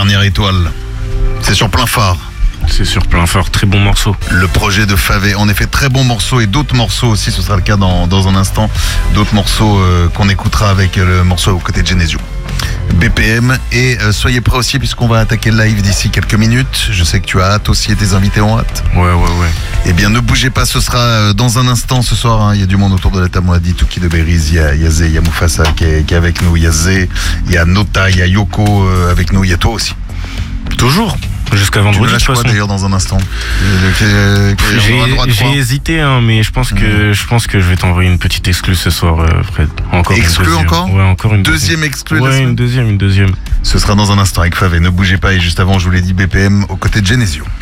dernière étoile. C'est sur plein phare. C'est sur plein phare, très bon morceau. Le projet de Favé, en effet, très bon morceau et d'autres morceaux aussi, ce sera le cas dans un instant. D'autres morceaux qu'on écoutera avec le morceau aux côtés de Genesio. BPM et soyez prêts aussi puisqu'on va attaquer le live d'ici quelques minutes. Je sais que tu as hâte aussi et tes invités ont hâte. Ouais. Eh bien ne bougez pas, ce sera dans un instant ce soir. Hein. Il y a du monde autour de la table, on l'a dit, Tuki de Beriz, il y a Zé, il y a Mufasa qui est avec nous, il y a Zé, il y a Nota, il y a Yoko avec nous, il y a toi aussi. Toujours. Jusqu'à vendredi, tu me lâches quoi d'ailleurs dans un instant? J'ai hésité, hein, mais je pense que je vais t'envoyer une petite exclue ce soir, Fred. Encore exclue encore? Ouais, encore une deuxième exclue. Ouais, une deuxième. Ce sera dans un instant avec Favé. Ne bougez pas et juste avant, je vous l'ai dit, BPM aux côtés de Genesio.